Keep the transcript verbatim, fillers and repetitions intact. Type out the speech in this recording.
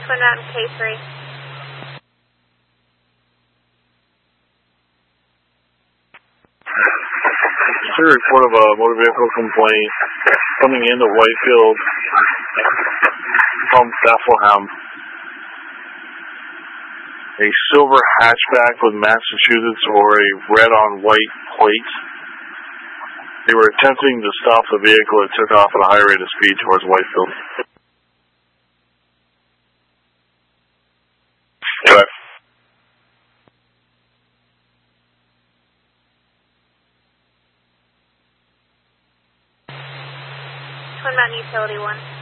Twin Mountain K three. A report of a motor vehicle complaint coming into Whitefield from Bethlehem. A silver hatchback with Massachusetts or a red on white plate. They were attempting to stop the vehicle and took off at a high rate of speed towards Whitefield. Okay. Twin Mountain Utility one.